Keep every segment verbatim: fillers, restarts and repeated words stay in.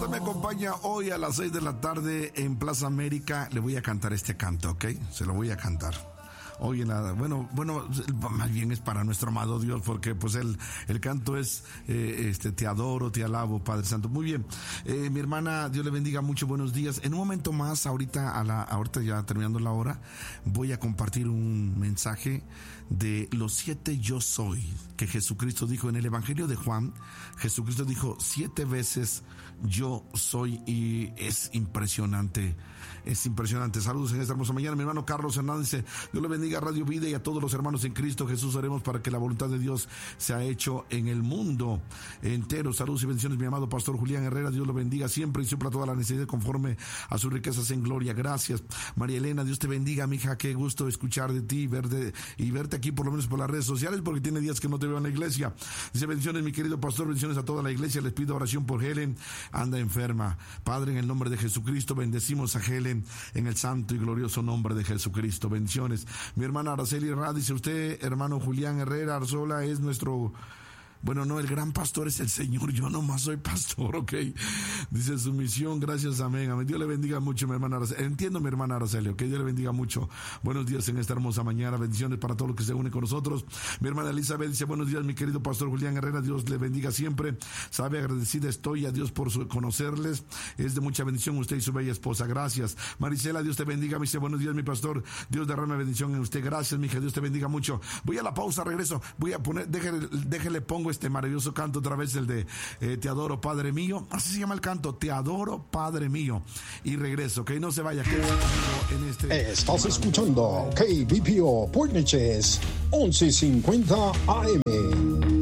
usted me acompaña hoy a las seis de la tarde en Plaza América, le voy a cantar este canto, ¿ok? Se lo voy a cantar. Hoy en la, bueno, bueno, más bien es para nuestro amado Dios, porque pues el, el canto es, eh, este, te adoro, te alabo, Padre Santo. Muy bien, eh, mi hermana, Dios le bendiga mucho, buenos días. En un momento más, ahorita, a la, ahorita ya terminando la hora, voy a compartir un mensaje de los siete yo soy, que Jesucristo dijo en el Evangelio de Juan. Jesucristo dijo siete veces yo soy, y es impresionante, es impresionante. Saludos en esta hermosa mañana. Mi hermano Carlos Hernández dice: Dios le bendiga a Radio Vida y a todos los hermanos en Cristo Jesús. Oremos para que la voluntad de Dios sea hecho en el mundo entero. Saludos y bendiciones, mi amado Pastor Julián Herrera. Dios lo bendiga siempre y supla toda la necesidad conforme a sus riquezas en gloria. Gracias. María Elena, Dios te bendiga, mija. Qué gusto escuchar de ti y verte, y verte aquí por lo menos por las redes sociales, porque tiene días que no te veo en la iglesia. Dice: bendiciones, mi querido pastor, bendiciones a toda la iglesia. Les pido oración por Helen, anda enferma. Padre, en el nombre de Jesucristo, bendecimos a Helen en el santo y glorioso nombre de Jesucristo. Bendiciones. Mi hermana Araceli Rad dice: usted, hermano Julián Herrera Arzola, es nuestro... Bueno, no, el gran pastor es el Señor, yo nomás soy pastor, ok. Dice: su misión, gracias, amén, amén. Dios le bendiga mucho, mi hermana Araceli. Entiendo, mi hermana Araceli, ok. Dios le bendiga mucho. Buenos días en esta hermosa mañana, bendiciones para todos los que se unen con nosotros. Mi hermana Elizabeth dice: buenos días, mi querido pastor Julián Herrera, Dios le bendiga siempre. Sabe, agradecida estoy a Dios por su, conocerles, es de mucha bendición usted y su bella esposa, gracias. Marisela, Dios te bendiga, me dice: buenos días, mi pastor, Dios derrame bendición en usted, gracias, mi hija, Dios te bendiga mucho. Voy a la pausa, regreso, voy a poner, déjele, déjele pongo este maravilloso canto otra vez, el de eh, Te adoro, Padre mío. Así se llama el canto, Te adoro, Padre mío. Y regreso, que no se vaya. Que en este Estás escuchando K B P O Port Neches once cincuenta A M.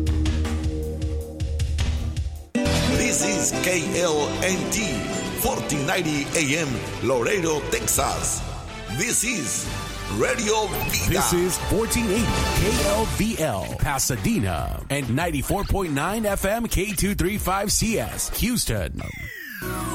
This is K L N T fourteen ninety A M Laredo, Texas. This is Radio Vida. This is fourteen eighty K L V L Pasadena and ninety-four point nine F M K two thirty-five C S Houston.